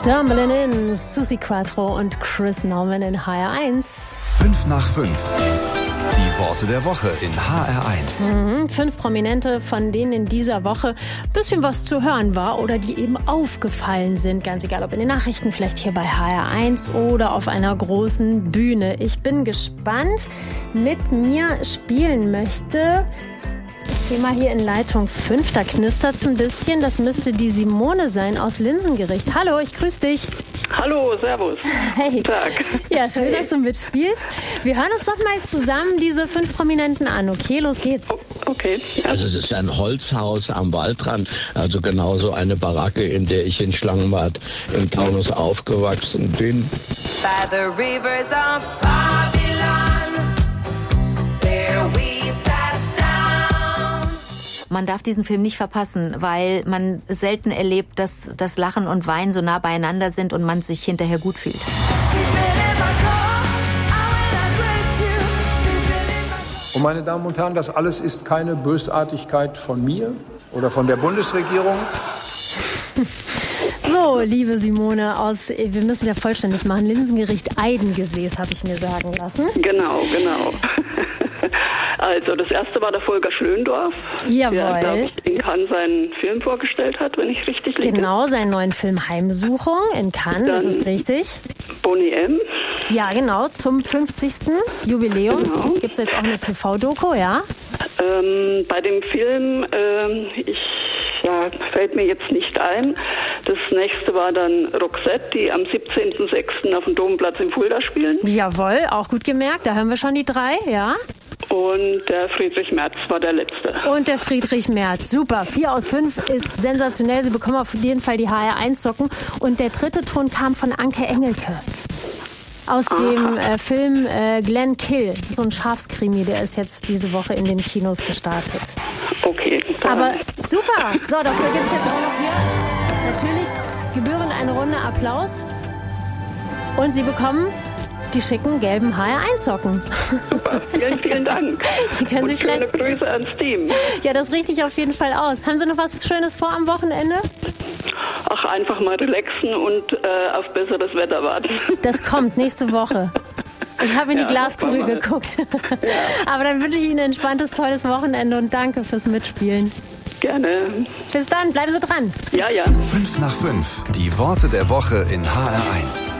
Stumbling in, Susi Quattro und Chris Norman in HR1. 5 nach 5. Die Worte der Woche in HR1. 5 Prominente, von denen in dieser Woche ein bisschen was zu hören war oder die eben aufgefallen sind. Ganz egal, ob in den Nachrichten, vielleicht hier bei HR1 oder auf einer großen Bühne. Ich bin gespannt, mit mir spielen möchte. Ich gehe mal hier in Leitung 5, da knistert es ein bisschen. Das müsste die Simone sein aus Linsengericht. Hallo, ich grüße dich. Hallo, servus. Hey. Guten Tag. Ja, schön, dass du mitspielst. Wir hören uns doch mal zusammen diese 5 Prominenten an. Okay, los geht's. Okay. Also es ist ein Holzhaus am Waldrand, also genauso eine Baracke, in der ich in Schlangenbad im Taunus aufgewachsen bin. By the rivers of Babylon, there we sat down. Man darf diesen Film nicht verpassen, weil man selten erlebt, dass das Lachen und Weinen so nah beieinander sind und man sich hinterher gut fühlt. Und meine Damen und Herren, das alles ist keine Bösartigkeit von mir oder von der Bundesregierung. So, liebe Simone, wir müssen es ja vollständig machen, Linsengericht Eidengesäß, habe ich mir sagen lassen. Genau. Also das erste war der Volker Schlöndorff, Jawohl. der, glaube ich, in Cannes seinen Film vorgestellt hat, wenn ich richtig liege. Genau, seinen neuen Film Heimsuchung in Cannes, das ist richtig. Boney M. Ja, genau, zum 50. Jubiläum Genau. gibt es jetzt auch eine TV-Doku, ja? Bei dem Film, fällt mir jetzt nicht ein. Das nächste war dann Roxette, die am 17.06. auf dem Domplatz in Fulda spielen. Jawohl, auch gut gemerkt, da hören wir schon die 3, ja? Und der Friedrich Merz war der letzte. Und der Friedrich Merz, super. 4 aus 5 ist sensationell, Sie bekommen auf jeden Fall die HR1-Socken. Und der 3. Ton kam von Anke Engelke. Aus dem Film Glenn Kill. Das ist so ein Schafskrimi, der ist jetzt diese Woche in den Kinos gestartet. Okay. Aber super. So, dafür gibt es jetzt auch noch hier natürlich gebührend eine Runde Applaus. Und Sie bekommen die schicken gelben HR1-Socken. Super, vielen Dank. Die können Sie schöne Grüße ans Team. Ja, das richte ich auf jeden Fall aus. Haben Sie noch was Schönes vor am Wochenende? Ach, einfach mal relaxen und auf besseres Wetter warten. Das kommt nächste Woche. Ich habe in die Glaskugel geguckt. Ja. Aber dann wünsche ich Ihnen ein entspanntes, tolles Wochenende und danke fürs Mitspielen. Gerne. Bis dann, bleiben Sie dran. Ja. 5 nach 5. Die Worte der Woche in HR1.